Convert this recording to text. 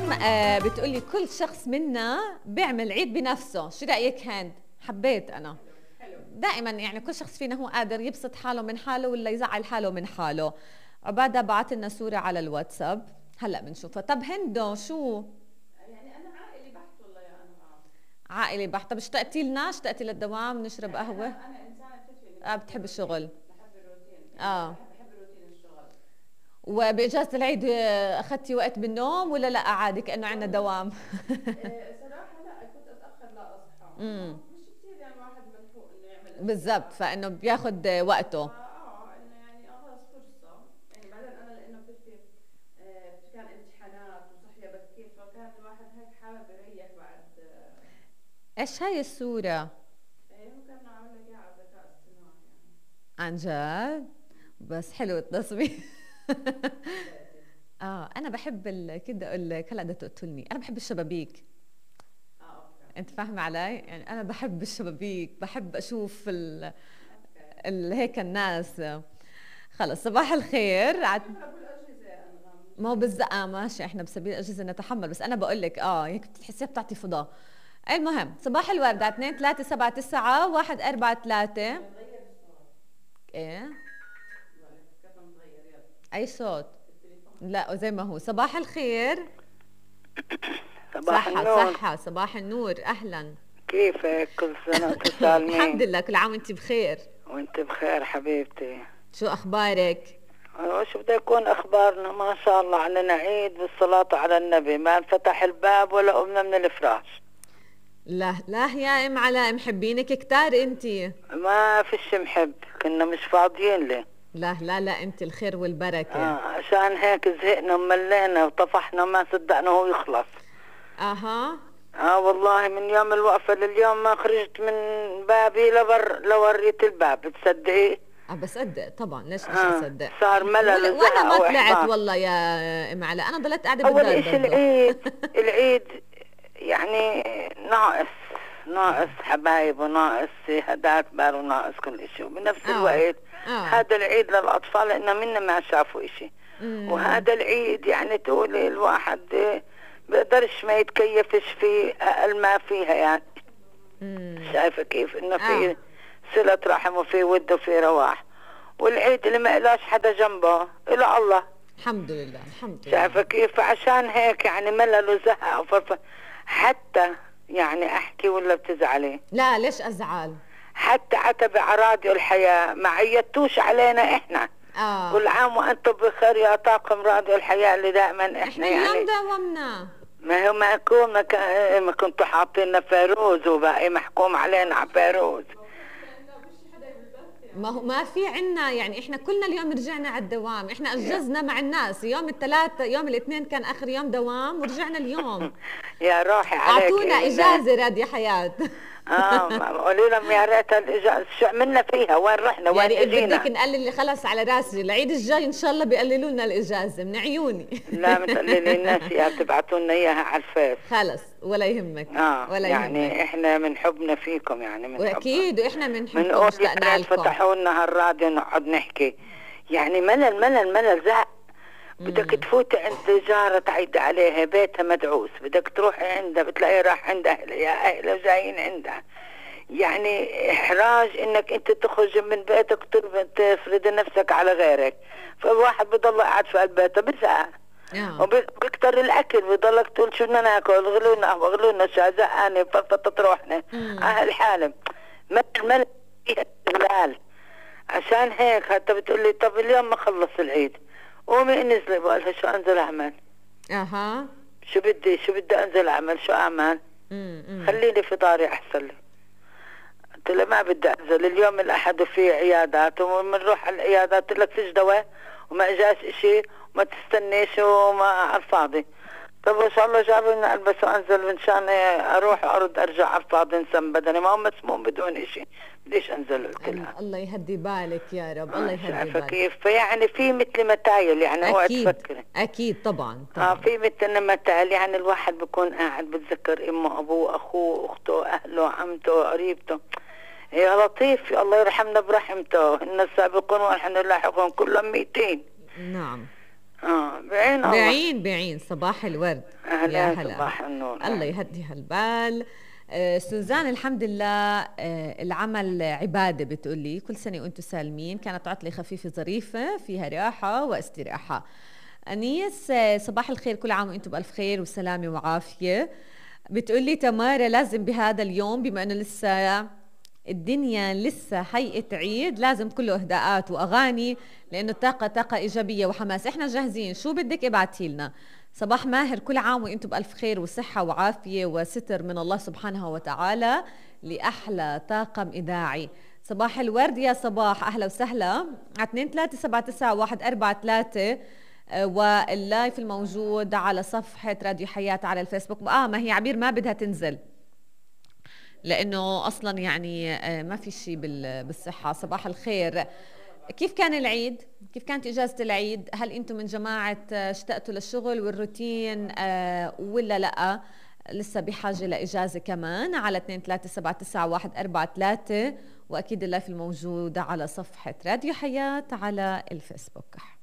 ريم بتقولي كل شخص منا بيعمل عيد بنفسه، شو رأيك هند؟ حبيت أنا دائما يعني كل شخص فينا هو قادر يبسط حاله من حاله ولا يزعل حاله من حاله. عبادة بعت لنا صورة على الواتساب هلا بنشوفها. طب هندو شو؟ يعني انا عائلي بحت والله يا انغام. عائلي بحت. طب اشتقتي لنا؟ اشتقتي للدوام نشرب يعني قهوة؟ انا انسانه بتعرفي اني بتحب بحب الروتين، الشغل. بحب الروتين يعني اه بحب روتين الشغل. وبإجازة العيد أخذتي وقت بالنوم ولا لا عادي كأنه عندنا دوام؟ صراحه لا، كنت اتاخر لا اصحى، امم مش كثير يعني واحد ملحوق انه يعمل بالضبط، اشياء. فإنه بياخد وقته. انه يعني خلص فرصه، يعني بعدين انا لانه بتعرفي كان امتحانات وصحيه بكير، فكان الواحد هيك حابب يريح بعد. ايش هاي الصورة؟ هو كان عامل لك اياها على الذكاء الاصطناعي يعني. عن جد؟ بس حلو التصميم. حبيتي؟ انا بحب كده هلا بدها تقتلني، انا بحب الشبابيك. اوكي. انت فاهمة علي؟ يعني انا بحب الشبابيك، بحب اشوف اوكي. هيك الناس. خلص صباح الخير كيف ابو الاجهزه يا انغام ما هو مش؟ ماشي، احنا بسبيل الاجهزه نتحمل، بس انا بقول لك هيك بتحسيها بتعطي فضاء. المهم صباح الورد على 2 3 7 9 1 4 3. متغير الصوت. ايه؟ ولا كيف متغير؟ يلا. اي صوت؟ التليفون. لا زي ما هو. صباح الخير. صباح صحة النور. صحة، صباح النور، أهلا. كيفك؟ كل سنة وانت الحمد سالمين. لله، كل عام وانت بخير. وانت بخير حبيبتي. شو أخبارك؟ وش بده يكون اخبارنا؟ ما شاء الله علينا عيد بالصلاة على النبي، ما انفتح الباب ولا قمنا من الفراش. لا لا يا ام علاء، محبينك كتار انتي. ما فيش محب، كنا مش فاضيين ليه. لا لا لا، انت الخير والبركة. عشان هيك زهقنا وملينا وطفحنا، ما صدقنا هو يخلص. اها. والله من يوم الوقفة لليوم ما خرجت من بابي لوريت الباب، تصدقي؟ بصدق طبعا، ليش مش اصدق. صار ملل وانا وزهق ما طلعت واحباط. والله يا ام علاء، انا ضلت قاعدة اول بالدار اشي برضه. العيد يعني ناقص حبايب، وناقص هدايا كبار، وناقص كل اشي، وبنفس اه الوقت اه. هذا العيد للاطفال لان منا ما شافوا اشي. وهذا العيد يعني تقولي الواحد بقدرش ما يتكيفش فيه اقل ما فيها يعني. شايفه كيف انه في صلة رحم وفي ود وفي رواح. والعيد اللي ما إلاش حدا جنبه إلا الله. الحمد لله الحمد لله. شايفه كيف؟ عشان هيك يعني ملل وزهق حتى يعني احكي ولا بتزعلي؟ لا ليش ازعل؟ حتى عتب على راديو الحياة ما عيدتوش علينا احنا. كل عام وانتم بخير يا طاقم راديو الحياة اللي دائما احنا يعني اليوم داومنا. ما هو ما كنتوا حاطين فيروز وباقي محكوم علينا على فيروز. ما هو ما في عنا يعني، احنا كلنا اليوم رجعنا على الدوام، احنا اجزنا مع الناس. يوم الثلاث يوم الاثنين كان اخر يوم دوام ورجعنا اليوم. يا روحي عليك. اعطونا اجازه راد يا حياه. قولوا لهم يا ريت الاجازه، شو عملنا فيها؟ وين رحنا؟ وين يعني اجينا؟ بدك نقلل اللي خلص على راسي، العيد الجاي ان شاء الله بيقللوا لنا الاجازه من عيوني. لا متقللي الناس يا بتبعتوا لنا اياها على الفيس. خلص ولا يهمك. ولا يعني يهمك. احنا من حبنا فيكم يعني من واكيد واحنا بنحبكم بنقول اشتقنا يا ريت لكم. فتحوا لنا هالراديو نقعد نحكي. يعني ملل زهق. بدك تفوتي عند جارة تعيد عليها بيتها مدعوس، بدك تروحي عندها بتلاقي راح عندها يا اهلا جايين عندها. يعني احراج انك انت تخرج من بيتك تفرض نفسك على غيرك، فالواحد بضل قاعد في البيت بزهق. وبكتر الاكل بضلك تقول شو بدنا ناكل، غلونا شو زهقانه فرفطت روحنا اهل حالم. ملل فيها استغلال. عشان هيك حتى بتقول لي طب اليوم ما خلص العيد، قومي انزلي. بقول لها شو انزل اعمل؟ شو بدي انزل اعمل؟ شو اعمل؟ خليني في داري احسن لي. قلت لها ما بدي انزل اليوم الاحد وفي عيادات وبنروح على العيادات لك فيش دواء وما اجاش اشي وما تستنيش وما على الفاضي. طب ان شاء الله جابوا لنا البس وانزل منشان اروح ارد ارجع على الفاضي انسان بدني ما هو مسموم بدون اشي، بديش انزل. قلت لها الله يهدي بالك يا رب. الله يهدي بالك. كيف؟ فيعني في مثل متايل يعني اوعي تفكري. اكيد طبعا. في مثل متايل يعني الواحد بيكون قاعد بتذكر امه ابوه اخوه اخته اهله عمته قريبته. يا لطيف يا الله يرحمنا برحمته، ان السابقون ونحن اللاحقون كلهم 200. نعم. بعين الله. بعين صباح الورد. أهلا صباح النور. الله يهدي هالبال. سوزان الحمد لله العمل عبادة بتقولي كل سنة وانتم سالمين، كانت عطلة خفيفة ظريفة فيها راحة واستراحة. أنيس صباح الخير، كل عام وانتم بألف خير وسلامة وعافية. بتقولي تمارا لازم بهذا اليوم بما انه لسه الدنيا لسه هيئة عيد لازم كله اهداءات واغاني، لانه طاقة ايجابية وحماس. احنا جاهزين، شو بدك ابعتي لنا. صباح ماهر، كل عام وانتم بألف خير وصحة وعافية وستر من الله سبحانه وتعالى لأحلى طاقم إذاعي. صباح الورد يا صباح، أهلا وسهلا. على 23799143 واللايف الموجود على صفحة راديو حياة على الفيسبوك. ما هي عبير ما بدها تنزل لأنه أصلا يعني ما في شيء بالصحة. صباح الخير، كيف كان العيد؟ كيف كانت إجازة العيد؟ هل أنتم من جماعة اشتقتوا للشغل والروتين ولا لأ لسه بحاجة لإجازة كمان؟ على 23799143 وأكيد اللايف الموجود على صفحة راديو حياة على الفيسبوك.